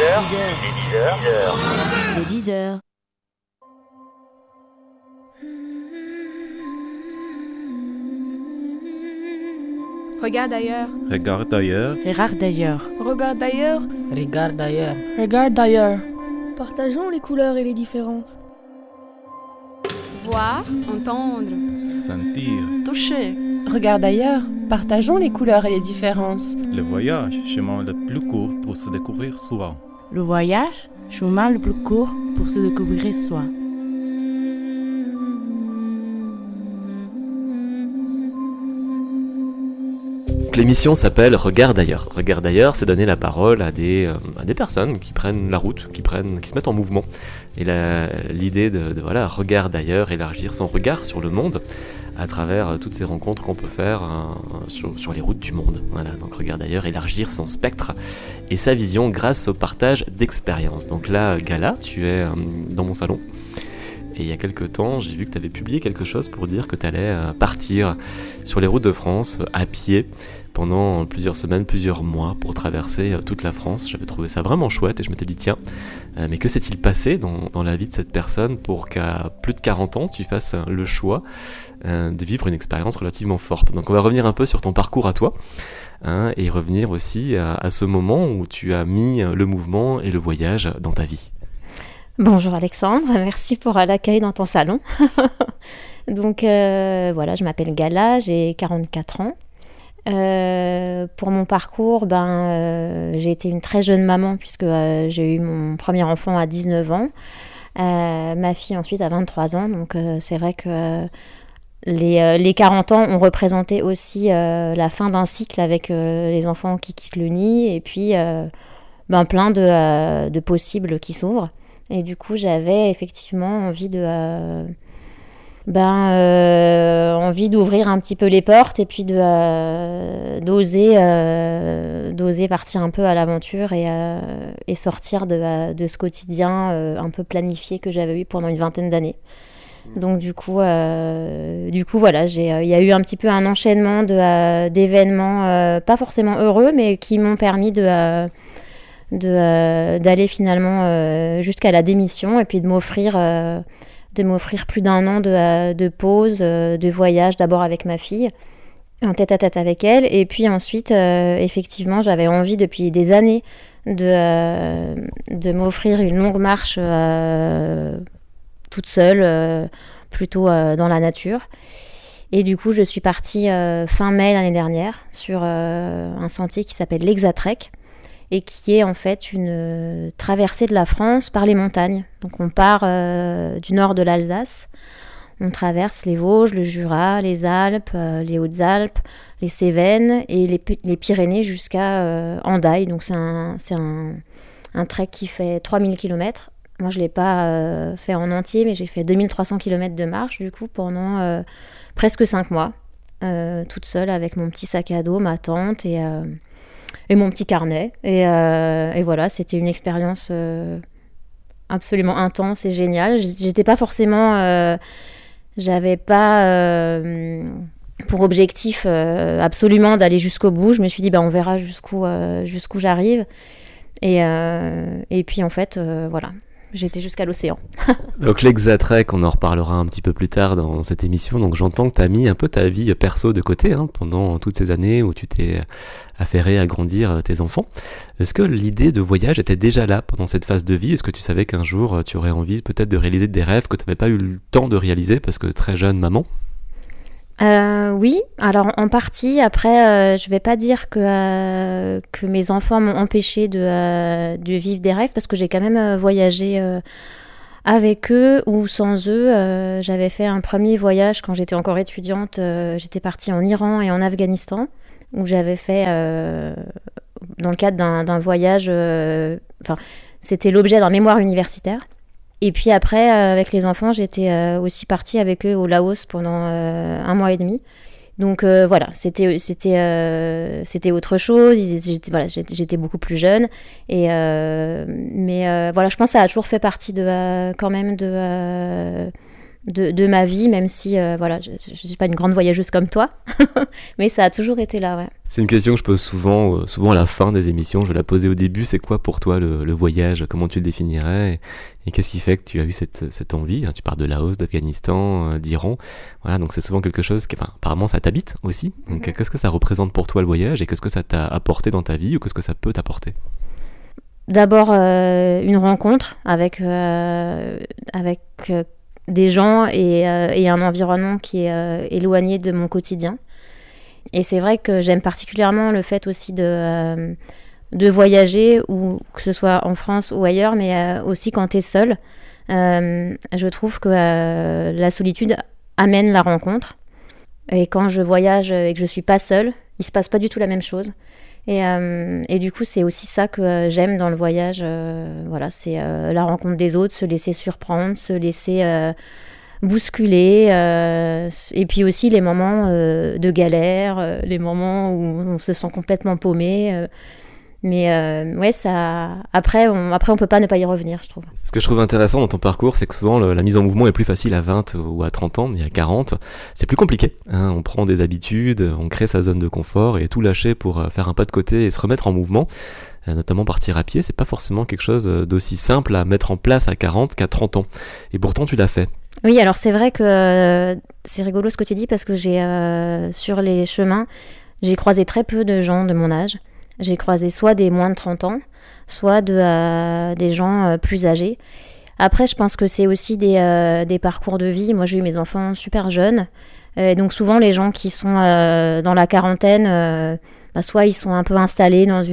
Les 10 heures. Regarde ailleurs. Regarde ailleurs. Regarde d'ailleurs. Regarde ailleurs. Regarde ailleurs. Regarde ailleurs. Partageons les couleurs et les différences. Voir, entendre. Sentir. Toucher. Regarde ailleurs. Partageons les couleurs et les différences. Le voyage, chemin le plus court pour se découvrir soi. Le voyage, chemin le plus court pour se découvrir soi. L'émission s'appelle Regarde ailleurs. Regarde ailleurs, c'est donner la parole à des personnes qui prennent la route, qui se mettent en mouvement. Et l'idée de voilà, Regarde ailleurs, élargir son regard sur le monde à travers toutes ces rencontres qu'on peut faire sur les routes du monde. Voilà, donc Regarde ailleurs, élargir son spectre et sa vision grâce au partage d'expériences. Donc là, Gala, tu es dans mon salon. Et il y a quelques temps, j'ai vu que tu avais publié quelque chose pour dire que tu allais partir sur les routes de France à pied pendant plusieurs semaines, plusieurs mois pour traverser toute la France. J'avais trouvé ça vraiment chouette et je m'étais dit tiens, mais que s'est-il passé dans la vie de cette personne pour qu'à plus de 40 ans, tu fasses le choix de vivre une expérience relativement forte. Donc on va revenir un peu sur ton parcours à toi et revenir aussi à ce moment où tu as mis le mouvement et le voyage dans ta vie. Bonjour Alexandre, merci pour l'accueil dans ton salon. Donc voilà, je m'appelle Gala, j'ai 44 ans. Pour mon parcours, j'ai été une très jeune maman puisque j'ai eu mon premier enfant à 19 ans, ma fille ensuite à 23 ans. Donc c'est vrai que les 40 ans ont représenté aussi la fin d'un cycle avec les enfants qui quittent le nid et puis plein de possibles qui s'ouvrent. Et du coup, j'avais effectivement envie envie d'ouvrir un petit peu les portes et puis d'oser partir un peu à l'aventure et sortir de ce quotidien un peu planifié que j'avais eu pendant une vingtaine d'années. Donc du coup voilà, il y a eu un petit peu un enchaînement d'événements pas forcément heureux, mais qui m'ont permis d'aller finalement jusqu'à la démission et puis de m'offrir plus d'un an de pause, de voyage, d'abord avec ma fille, en tête-à-tête avec elle, et puis ensuite effectivement j'avais envie depuis des années de m'offrir une longue marche toute seule, plutôt dans la nature. Et du coup je suis partie fin mai l'année dernière sur un sentier qui s'appelle l'Hexatrek, et qui est en fait une traversée de la France par les montagnes. Donc on part du nord de l'Alsace, on traverse les Vosges, le Jura, les Alpes, les Hautes-Alpes, les Cévennes et les Pyrénées jusqu'à Hendaye. Donc c'est un trek qui fait 3000 km. Moi je ne l'ai pas fait en entier, mais j'ai fait 2300 km de marche du coup pendant presque 5 mois, toute seule avec mon petit sac à dos, ma tente et mon petit carnet. Et voilà, c'était une expérience absolument intense et géniale. J'étais pas forcément... j'avais pas pour objectif absolument d'aller jusqu'au bout. Je me suis dit, on verra jusqu'où j'arrive. Et puis en fait, voilà. J'étais jusqu'à l'océan. Donc l'Hexatrek, on en reparlera un petit peu plus tard dans cette émission. Donc j'entends que tu as mis un peu ta vie perso de côté pendant toutes ces années où tu t'es affairé à grandir tes enfants. Est-ce que l'idée de voyage était déjà là pendant cette phase de vie ? Est-ce que tu savais qu'un jour tu aurais envie peut-être de réaliser des rêves que tu n'avais pas eu le temps de réaliser parce que très jeune maman ? Oui, alors en partie. Après, je vais pas dire que mes enfants m'ont empêché de vivre des rêves parce que j'ai quand même voyagé avec eux ou sans eux. J'avais fait un premier voyage quand j'étais encore étudiante. J'étais partie en Iran et en Afghanistan où j'avais fait dans le cadre d'un voyage. C'était l'objet d'un mémoire universitaire. Et puis après, avec les enfants, j'étais aussi partie avec eux au Laos pendant 1 mois et demi. Donc voilà, c'était autre chose. J'étais beaucoup plus jeune. Mais voilà, je pense que ça a toujours fait partie quand même de de ma vie, même si voilà, je suis pas une grande voyageuse comme toi, mais ça a toujours été là, ouais. C'est une question que je pose souvent à la fin des émissions. Je vais la poser au début. C'est quoi pour toi le voyage? Comment tu le définirais? Et qu'est-ce qui fait que tu as eu cette envie? Tu parles de Laos, d'Afghanistan, d'Iran. Voilà, donc c'est souvent quelque chose qui, apparemment, ça t'habite aussi. Donc qu'est-ce que ça représente pour toi le voyage et qu'est-ce que ça t'a apporté dans ta vie ou qu'est-ce que ça peut t'apporter? D'abord une rencontre avec des gens et un environnement qui est éloigné de mon quotidien. Et c'est vrai que j'aime particulièrement le fait aussi de voyager, ou que ce soit en France ou ailleurs, mais aussi quand tu es seul. Je trouve que la solitude amène la rencontre. Et quand je voyage et que je suis pas seule, il se passe pas du tout la même chose. Et du coup, c'est aussi ça que j'aime dans le voyage. Voilà, c'est la rencontre des autres, se laisser surprendre, se laisser bousculer. Et puis aussi les moments de galère, les moments où on se sent complètement paumé. Mais ouais, ça. Après, on peut pas ne pas y revenir, je trouve. Ce que je trouve intéressant dans ton parcours, c'est que souvent la mise en mouvement est plus facile à 20 ou à 30 ans, mais à 40, c'est plus compliqué. On prend des habitudes, on crée sa zone de confort et tout lâcher pour faire un pas de côté et se remettre en mouvement. Notamment partir à pied, c'est pas forcément quelque chose d'aussi simple à mettre en place à 40 qu'à 30 ans. Et pourtant, tu l'as fait. Oui, alors c'est vrai que c'est rigolo ce que tu dis parce que sur les chemins, j'ai croisé très peu de gens de mon âge. J'ai croisé soit des moins de 30 ans, soit des gens plus âgés. Après, je pense que c'est aussi des parcours de vie. Moi, j'ai eu mes enfants super jeunes. Donc souvent, les gens qui sont dans la quarantaine, soit ils sont un peu installés dans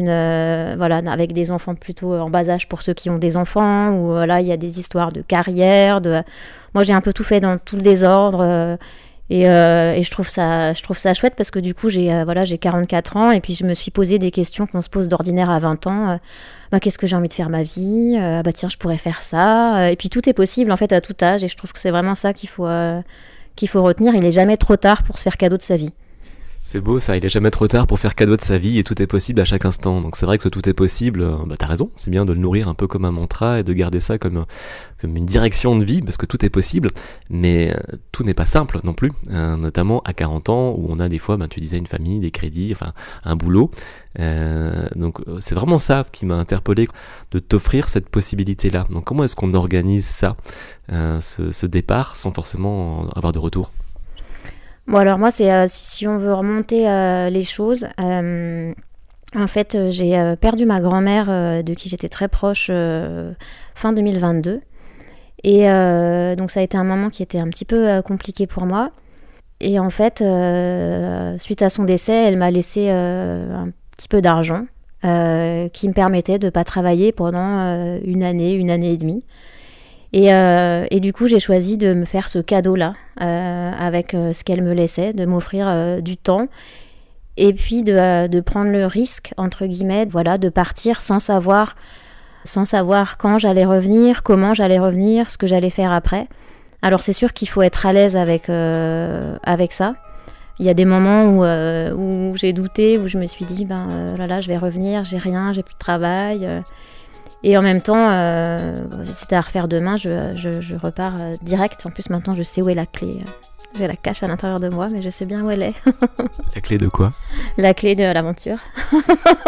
avec des enfants plutôt en bas âge pour ceux qui ont des enfants, ou il y a des histoires de carrière. Moi, j'ai un peu tout fait dans tout le désordre. Et je trouve ça chouette parce que du coup j'ai 44 ans et puis je me suis posé des questions qu'on se pose d'ordinaire à 20 ans. Qu'est-ce que j'ai envie de faire ma vie? Tiens, je pourrais faire ça. Et puis tout est possible en fait à tout âge et je trouve que c'est vraiment ça qu'il faut retenir. Il n'est jamais trop tard pour se faire cadeau de sa vie. C'est beau ça, il est jamais trop tard pour faire cadeau de sa vie et tout est possible à chaque instant. Donc c'est vrai que ce tout est possible, t'as raison, c'est bien de le nourrir un peu comme un mantra et de garder ça comme une direction de vie parce que tout est possible, mais tout n'est pas simple non plus, notamment à 40 ans où on a des fois, tu disais une famille, des crédits, un boulot. Donc c'est vraiment ça qui m'a interpellé, de t'offrir cette possibilité-là. Donc comment est-ce qu'on organise ça, ce départ sans forcément avoir de retour? Bon alors moi c'est si on veut remonter les choses, en fait j'ai perdu ma grand-mère de qui j'étais très proche fin 2022 et donc ça a été un moment qui était un petit peu compliqué pour moi et en fait suite à son décès elle m'a laissé un petit peu d'argent qui me permettait de pas travailler pendant une année et demie. Et du coup, j'ai choisi de me faire ce cadeau-là avec ce qu'elle me laissait, de m'offrir du temps et puis de prendre le risque, entre guillemets, de partir sans savoir quand j'allais revenir, comment j'allais revenir, ce que j'allais faire après. Alors c'est sûr qu'il faut être à l'aise avec ça. Il y a des moments où j'ai douté, où je me suis dit, je vais revenir, j'ai rien, j'ai plus de travail. Et en même temps, si c'était à refaire demain, je repars direct. En plus, maintenant, je sais où est la clé. Je la cache à l'intérieur de moi, mais je sais bien où elle est. La clé de quoi? La clé de l'aventure.